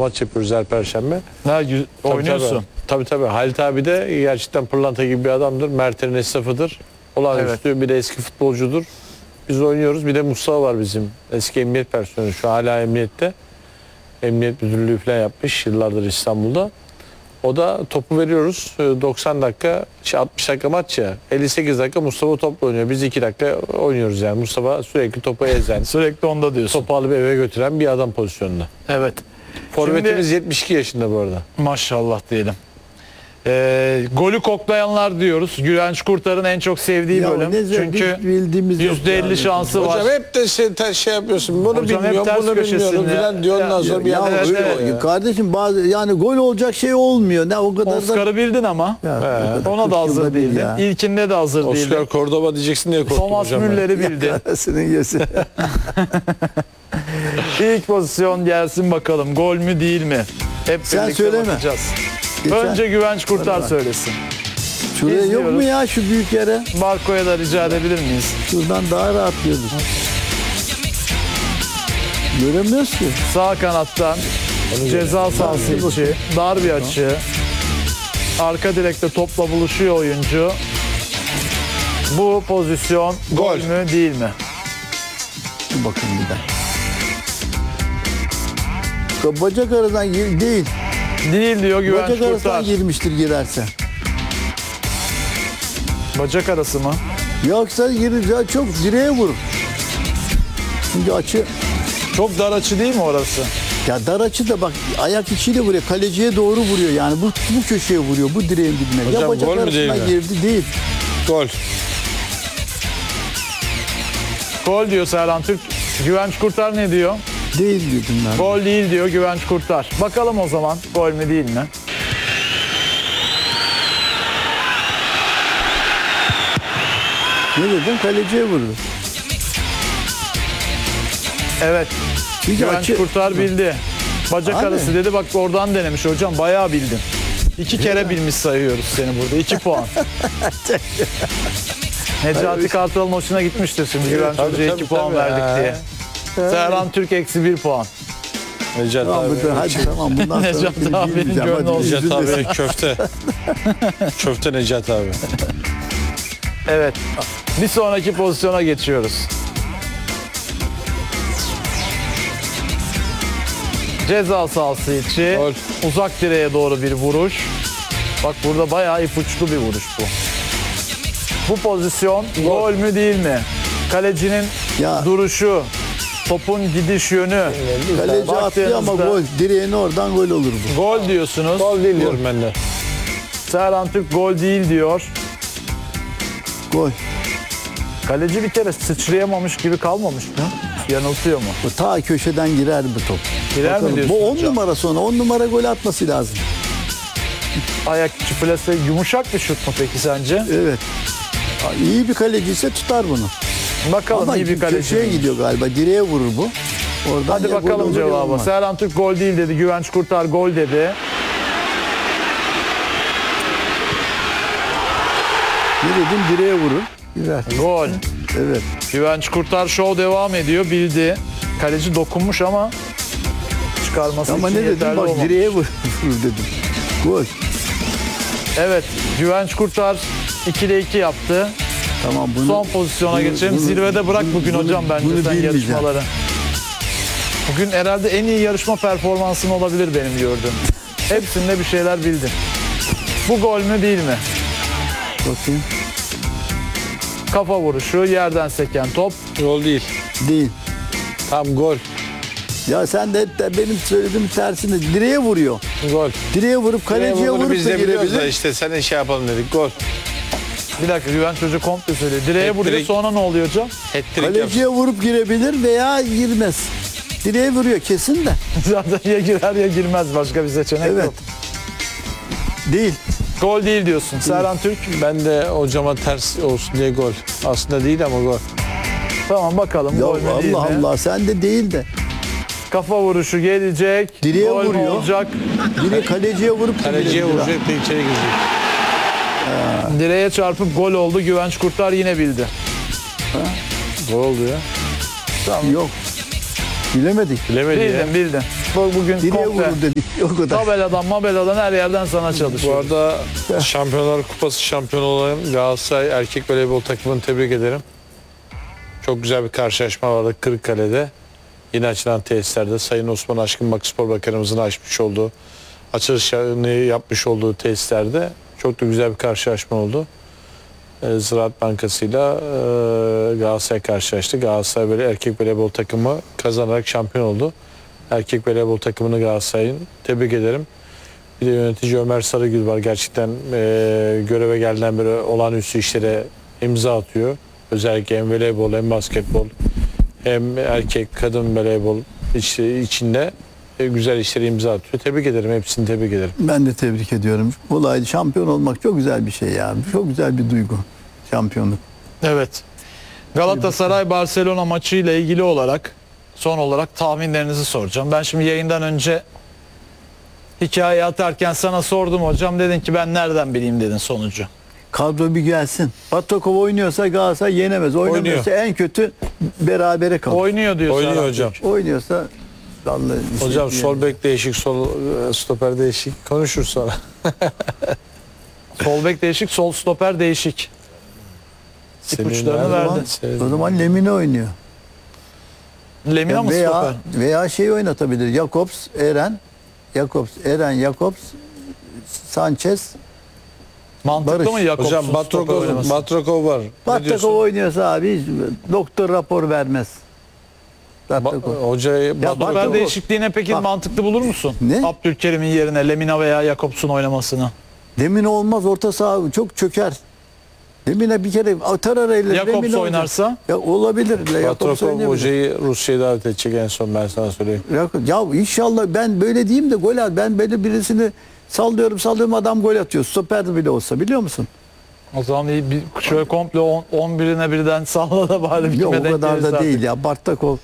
maç yapıyoruz her perşembe. Oynuyorsun. Tabii. Halit abi de gerçekten pırlanta gibi bir adamdır. Mert'in esnafıdır. Olağanüstü bir de eski futbolcudur. Biz oynuyoruz. Bir de Mustafa var bizim. Eski emniyet personeli. Şu hala emniyette. Emniyet müdürlüğü falan yapmış yıllardır İstanbul'da. O da topu veriyoruz. 90 dakika, 60 dakika maç ya. 58 dakika Mustafa topla oynuyor. Biz 2 dakika oynuyoruz yani. Mustafa sürekli topu ezen. Sürekli onda diyorsun. Topu alıp eve götüren bir adam pozisyonunda. Evet. Forvetimiz 72 yaşında bu arada. Maşallah diyelim. Golü koklayanlar diyoruz. Güvenç Kurtar'ın en çok sevdiği Ya bölüm. Çünkü %50 şansı var. Hocam hep de şey yapıyorsun. Bunu Hocam hep bilmiyorum, ters bunu bilmiyorum köşesinde. filan diyor. Ondan sonra bir Ya, anda evet, çıkıyor evet. ya. Kardeşim bazı yani gol olacak şey olmuyor. Ne o kadar da Oscar'ı bildin ama. Ya, Ona da hazır 40 yılda bir değildin. ya. İlkinde de hazır değildin. Oscar Cordoba diyeceksin diye korktum Thomas hocam. Müller'i bildin. Arasının yesi. İlk pozisyon gelsin bakalım. Gol mü değil mi? Hep Sen birlikte söyleme. bakacağız. Geçen- Önce Güvenç Kurtar söylesin. Şuraya yok İzliyoruz. mu ya şu büyük yere? Marco'ya da rica edebilir miyiz? Şuradan daha rahat görürüz. Göremiyoruz ki. Sağ kanattan ceza sahası içi, dar bir açı. Arka direkte topla buluşuyor oyuncu. Bu pozisyon gol Gol. mü değil mi? Dur bakın bir daha. Bacak aradan değil. Değil diyor Güvenç Bacak arasından Kurtar. girmiştir girerse. Bacak arası mı? Yoksa gireceği çok direğe vurur. Çünkü açı Çok dar açı değil mi orası? ya dar açı da bak ayak içiyle vuruyor. Kaleciye doğru vuruyor yani. Bu köşeye vuruyor. Bu direğin dibine. Hocam, Ya bacak gol mü arasına değil mi? girdi değil. Gol. Gol diyor Serhan Türk. Güvenç Kurtar ne diyor? Değil dedim ben. Gol değil diyor Güvenç Kurtar. Bakalım o zaman gol mü değil mi? Ne dedim? Kaleciye vurdu. Evet. Çünkü Güvenç açı Kurtar bildi. Bacak Abi. arası dedi. Bak oradan denemiş hocam. Bayağı bildin. 2 kere bilmiş sayıyoruz seni burada. 2 puan. Necati Kartal'ın hoşuna gitmiştir şimdi. Güvenç Tabii, Hoca'ya tabii, 2 puan tabii. verdik Ha. diye. Serhan Türk eksi 1 puan. Necat Tamam, abi. hadi tamam bundan sonra Necat abinin bilmeyeceğim. gönlü Hadi olsun. Necat üzülmesin. abi köfte. Köfte Necat abi. Evet. Bir sonraki pozisyona geçiyoruz. Ceza sahası içi. Gol. Uzak direğe doğru bir vuruş. Bak burada bayağı ipuçlu bir vuruş bu. Bu pozisyon gol mü değil mi? Kalecinin Ya. duruşu, topun gidiş yönü. Kaleci atlıyor ama Baktığınızda- gol. Direğin oradan gol olur bu. Gol diyorsunuz. Gol değil diyorum ben de. Serhan Türk gol değil diyor. Gol. Kaleci bir kere sıçrayamamış gibi kalmamış mı? Yanıltıyor mu? Bu ta köşeden girer bu top. Girer mi Bakalım. diyorsun Bu 10 hocam? numara sonra 10 numara gol atması lazım. Ayak içi plase yumuşak bir şut mu peki sence? Evet. İyi bir kaleci ise tutar bunu. Bakalım Ama iyi bir kaleci. köşeye miymiş? gidiyor galiba. Direğe vurur bu. Oradan Hadi ya gol bakalım olur ya cevaba. olmaz. Serhan Türk gol değil dedi. Güvenç Kurtar gol dedi. Ne dedim? Direğe vurur. Girer. Gol. Evet. Güvenç Kurtar show devam ediyor. Bildi. Kaleci dokunmuş ama çıkarması Ama için ne dedim? yeterli Bak olmamış. direğe vurur dedim. Gol. Evet. Güvenç Kurtar 2'de 2 yaptı. Tamam bunu. Son pozisyona geçelim. Zirvede bırak bugün hocam bence bunu sen bilmeyeceğim. yarışmaları. Bugün herhalde en iyi yarışma performansın olabilir benim gördüğüm. Hepsinde bir şeyler bildin. Bu gol mü değil mi? Bakayım. Kafa vuruşu, yerden seken top. Gol değil. Değil. Tam gol. Ya sen de benim söylediğim tersine direğe vuruyor. Gol. Direğe vurup kaleciye Bunu vurup biz da de biliyoruz da girebilir. işte sen şey yapalım dedik. Gol. Bir dakika Güvenç Hoca komple söylüyor. Direğe Hat-trick. vuruyor sonra ne oluyor hocam? Hat-trick Kaleciye vurup girebilir veya girmez. Direğe vuruyor kesin de. Zaten ya girer ya girmez. Başka bir seçenek Evet. yok. Değil. Gol değil diyorsun. Serhan Türk. Ben de hocama ters olsun diye gol. Aslında değil ama gol. Tamım bakalım Ya gol mü değil mi? Allah Allah sen de değil de. Kafa vuruşu gelecek. Direğe gol mü vuruyor. olacak? Direğe kaleciye vurup da Kaleciye girebilir. vuracak da içeri girecek. Direğe çarpıp gol oldu. Güvenç Kurtar yine bildi. Gol oldu ya. Yok. Bilemedik. Bilemedi ya. Bildin bildin. Bugün Direğe komple vurur dedik. O kadar. tabeladan her yerden sana Bu çalışıyor. arada Şampiyonlar Kupası şampiyonu olan Galatasaray erkek voleybol takımını tebrik ederim. Çok güzel bir karşılaşma vardı Kırıkkale'de. Yine açılan tesislerde Sayın Osman Aşkın Bakıspor Bakanımızın açmış olduğu, açılışını yapmış olduğu tesislerde çok da güzel bir karşılaşma oldu. Ziraat Bankası'yla Galatasaray karşılaştı. Galatasaray böyle erkek voleybol takımı kazanarak şampiyon oldu. Erkek voleybol takımını Galatasaray'ın tebrik ederim. Bir de yönetici Ömer Sarıgül var. Gerçekten göreve geldiğinden beri olağanüstü işlere imza atıyor. Özellikle hem voleybol hem basketbol hem erkek kadın voleybol içinde güzel işlere imza atıyor. Tebrik ederim. Hepsini tebrik ederim. Ben de tebrik ediyorum. Olay şampiyon olmak çok güzel bir şey ya. Çok güzel bir duygu. Şampiyonluk. Evet. Galatasaray Barcelona maçı ile ilgili olarak son olarak tahminlerinizi soracağım. Ben şimdi yayından önce hikaye atarken sana sordum hocam. Dedin ki ben nereden bileyim dedin sonucu. Kadro bir gelsin. Batakov oynuyorsa Galatasaray yenemez. Oynamıyorsa en kötü berabere kalır. Oynuyor diyor. Oynuyor Serhat hocam. Bey. Oynuyorsa vallahi bir şey Hocam diyemem. sol bek değişik, sol stoper değişik. Konuşur sonra. Sol bek değişik, sol stoper değişik. İpuçlarını O verdi. zaman, o zaman Lemine oynuyor. Lemina mı stoper? Veya şey oynatabilir. Jakobs, Jakobs, Sanchez. Mantıklı Barış. mı Jakobs'un Hocam stoper oynaması? Batrokov var. Ne Batakov diyorsun? oynuyorsa abi doktor rapor vermez. Batakov. Hocayı Ya Stoper Batakov- değişikliğine peki Bak. mantıklı bulur musun? Ne? Abdülkerim'in yerine Lemina veya Jakobs'un oynamasını. Lemine olmaz, orta saha çok çöker. Lemine bir kere atar arayla. Jakobs Lemine oynarsa? Ya olabilir. Jakobs Batrokov oynayabilir. hocayı Rusya'ya davet edecek en son, ben sana söyleyeyim. Ya inşallah ben böyle diyeyim de gol at. Ben böyle birisini sallıyorum adam gol atıyor. Stoper bile olsa biliyor musun? O zaman şöyle komple 11'ine birden salla da bari Yok kime o denk kadar gelirse da artık. değil ya. Bartakov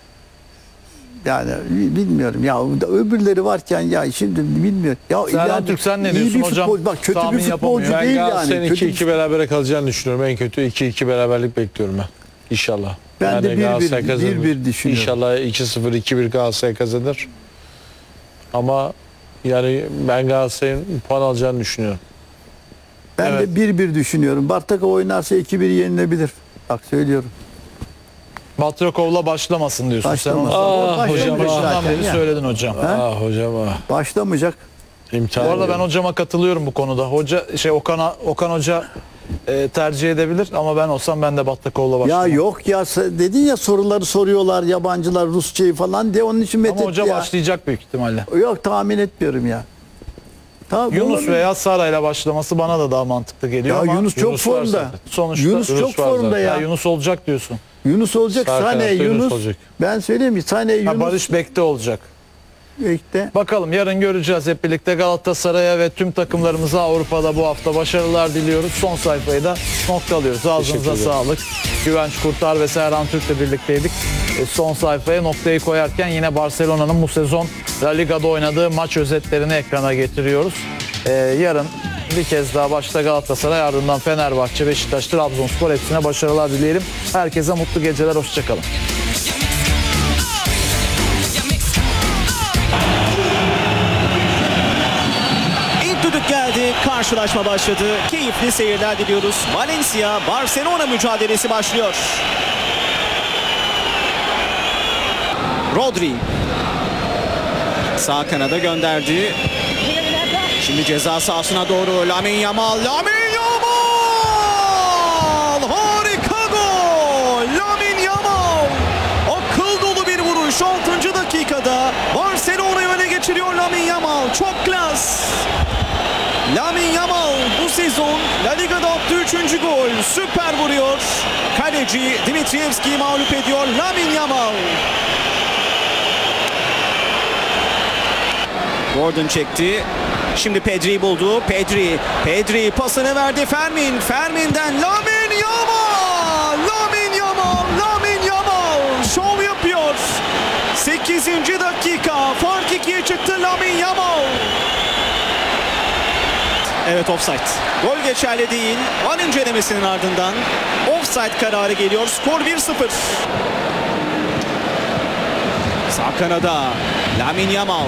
yani bilmiyorum ya, öbürleri varken ya şimdi bilmiyorum. Ya Serhan ileride Türk, sen ne iyi diyorsun bir hocam? futbol- bak kötü Tahmin bir futbolcu yapamıyor. Ben değil yani. Galatasaray'ın Kötü 2-2 berabere kalacağını düşünüyorum. En kötü 2-2 beraberlik bekliyorum ben. İnşallah. Ben de 1-1 Galatasaray kazanır. 1-1 düşünüyorum. İnşallah 2-0, 2-1 Galatasaray kazanır. Ama yani ben Galatasaray'ın puan alacağını düşünüyorum. Ben Evet. de 1-1 düşünüyorum. Bartakov oynarsa 2-1 yenilebilir. Bak söylüyorum. Batrakov'la başlamasın diyorsun. Başlamasın. Sen onu Ah, Başlamayacak hocam, başından zaten beri ya. söyledin hocam. Ah hocam ah. Başlamayacak. İmtihan Bu arada ben ediyorum. hocama katılıyorum bu konuda. Okan Hoca tercih edebilir ama ben olsam ben de Batrakov'la Ya başlarım. yok ya dedin ya, soruları soruyorlar yabancılar Rusçayı falan diye, onun için Ama methetti hoca ya. başlayacak büyük ihtimalle. Yok tahmin etmiyorum ya. Tamam, Yunus olabilir. veya Sara'yla başlaması bana da daha mantıklı geliyor Ya ama Yunus çok Yunus var formda. zaten. sonuçta Yunus çok Yunus var formda zaten. ya. Yunus olacak diyorsun. Yunus olacak, Sağ Sane, kanatta Yunus Yunus. olacak. Ben söyleyeyim mi? Sane, Ha, Yunus. Barış Bek'te olacak. Bekle. Bakalım yarın göreceğiz hep birlikte. Galatasaray'a ve tüm takımlarımıza Avrupa'da bu hafta başarılar diliyoruz. Son sayfayı da noktalıyoruz. Ağzınıza Teşekkür ederim. sağlık. Güvenç Kurtar ve Serhan Türk'le birlikteydik. Son sayfaya noktayı koyarken yine Barcelona'nın bu sezon La Liga'da oynadığı maç özetlerini ekrana getiriyoruz. Yarın bir kez daha başta Galatasaray, ardından Fenerbahçe, Beşiktaş, Trabzonspor, hepsine başarılar dileyelim. Herkese mutlu geceler, hoşçakalın. İlk düdük geldi, karşılaşma başladı. Keyifli seyirler diliyoruz. Valencia Barcelona mücadelesi başlıyor. Rodri sağ kanada gönderdi. Şimdi ceza sahasına doğru Lamine Yamal. Lamine Yamal! Harika gol! Lamine Yamal! Akıl dolu bir vuruş 6. dakikada. Barcelona'yı öne geçiriyor Lamine Yamal. Çok klas. Lamine Yamal bu sezon La Liga'da attığı 3. gol. Süper vuruyor. Kaleci Dimitrievski'yi mağlup ediyor Lamine Yamal. Gordon çekti. Şimdi Pedri'yi buldu. Pedri pasını verdi. Fermin'den Lamine Yamal! Lamine Yamal! Lamine Yamal! Şov yapıyor. 8. dakika. Fark 2'ye çıktı Lamine Yamal. Evet, offside. Gol geçerli değil. VAR incelemesinin ardından offside kararı geliyor. Skor 1-0. Sağ kanada Lamine Yamal.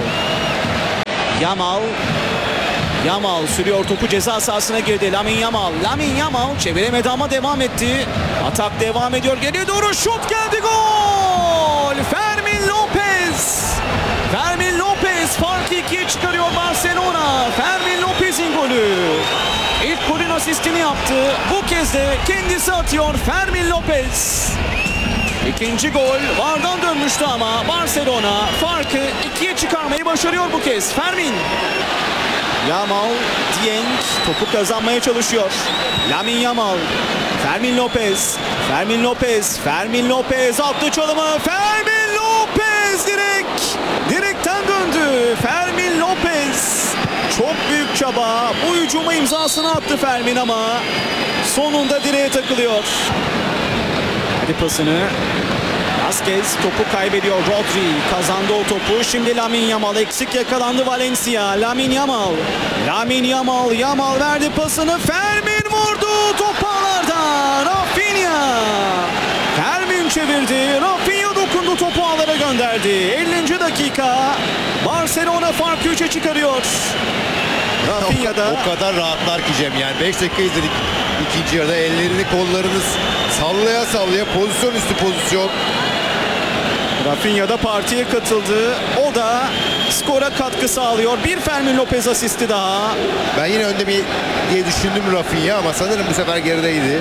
Yamal sürüyor, topu ceza sahasına girdi. Lamine Yamal çeviremedi ama devam etti. Atak devam ediyor. Geriye doğru şut geldi, gol! Fermin Lopez farkı 2'ye çıkarıyor Barcelona. Fermin Lopez'in golü. İlk golün asistini yaptı. Bu kez de kendisi atıyor Fermin Lopez. İkinci gol VAR'dan dönmüştü ama Barcelona farkı 2'ye çıkarmayı başarıyor bu kez. Yamal, Dieng topu kazanmaya çalışıyor. Lamine Yamal, Fermin Lopez attı çalımı. Fermin Lopez direkten döndü. Fermin Lopez çok büyük çaba. Bu hücuma imzasını attı Fermin ama sonunda direğe takılıyor. Hadi pasını. Vasquez topu kaybediyor. Rodri kazandı o topu. Şimdi Lamine Yamal, eksik yakalandı Valencia. Lamine Yamal verdi pasını. Fermin vurdu. Top ağlardan. Rafinha. Fermin çevirdi. Rafinha dokundu. Topu ağlara gönderdi. 50. dakika. Barcelona farkı 3'e çıkarıyor. Rafinha'da O kadar rahatlar ki Cem, yani 5 dakika izledik ikinci yarıda, ellerini kollarını sallaya pozisyon üstü pozisyon. Rafinha'da partiye katıldı. O da skora katkı sağlıyor. Bir Fermin Lopez asisti daha. Ben yine önde diye düşündüm Rafinha ama sanırım bu sefer gerideydi.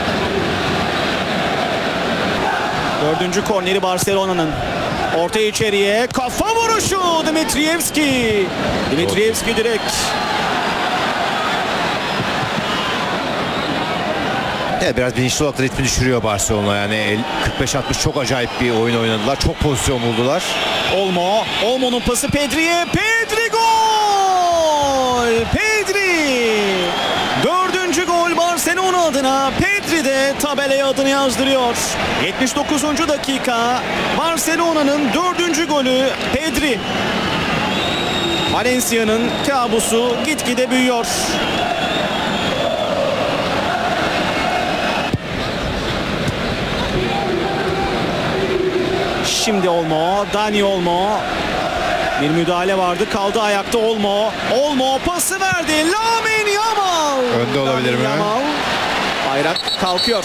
Dördüncü korneri Barcelona'nın. Orta içeriye kafa vuruşu Dimitrievski direkt. Evet, biraz bilinçli olarak da ritmi düşürüyor Barcelona, yani 45-60 çok acayip bir oyun oynadılar. Çok pozisyon buldular. Olmo'nun pası Pedri'ye. Pedri gol! Dördüncü gol Barcelona adına. Pedri de tabelaya adını yazdırıyor. 79. dakika. Barcelona'nın dördüncü golü Pedri. Valencia'nın kabusu gitgide büyüyor. Şimdi Dani Olmo. Bir müdahale vardı. Kaldı ayakta Olmo. Pası verdi. Lamine Yamal. Önde olabilir mi? Bayrak kalkıyor.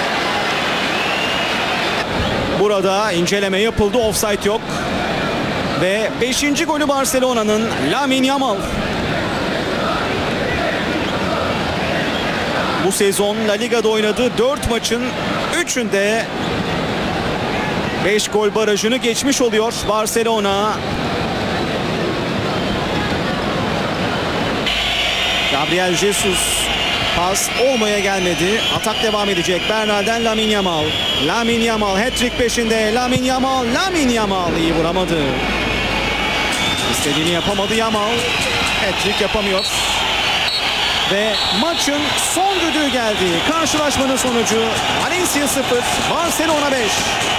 Burada inceleme yapıldı. Offside yok. Ve 5. golü Barcelona'nın Lamine Yamal. Bu sezon La Liga'da oynadığı 4 maçın 3'ünde 5 gol barajını geçmiş oluyor Barcelona. Gabriel Jesus, pas Olmo'ya gelmedi. Atak devam edecek. Bernal'den Lamine Yamal hat-trick peşinde. Lamine Yamal iyi vuramadı. İstediğini yapamadı Yamal. Hat-trick yapamıyor. Ve maçın son düdüğü geldi. Karşılaşmanın sonucu Valencia 0, Barcelona 5.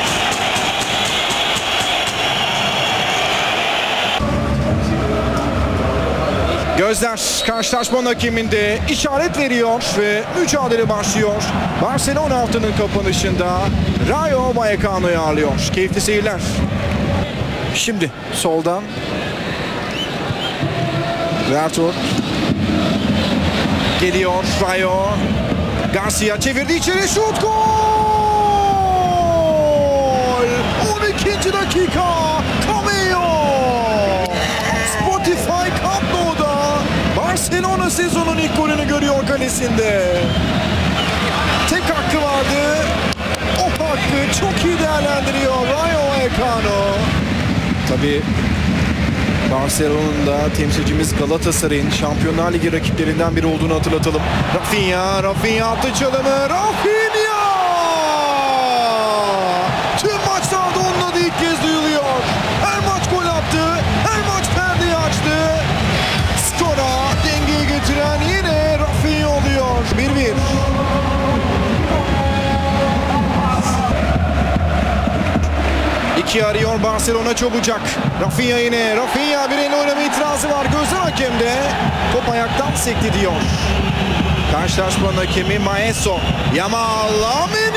Gözler karşılaşmanın hakeminde işaret veriyor ve mücadele başlıyor. Barcelona haftanın kapanışında Rayo Vallecano'yu ağırlıyor. Keyifli seyirler. Şimdi soldan Vertur geliyor. Rayo Garcia çevirdi içeri, şut, gol! 12. dakika. Cameo Spotify Camp Nou'da Barcelona sezonun ilk golünü görüyor kalesinde. Tek hakkı vardı. O hakkı çok iyi değerlendiriyor Rayo Vallecano. Tabii Barcelona'nın da temsilcimiz Galatasaray'ın Şampiyonlar Ligi rakiplerinden biri olduğunu hatırlatalım. Rafinha attı çalımı. Rafinha! Tüm maçlarda onun adı ilk kez duyuluyor. Her maç gol attı. Her maç perdeyi açtı. Skora dengeyi getiren yine Rafinha oluyor. 1-1. İki arıyor Barcelona çabucak. Rafinha yine. Rafinha bir elle oynama itirazı var. Gözler hakemde. Top ayaktan sekti diyor. Karşılaşmanın hakemi Maeso. Yamal. Lamine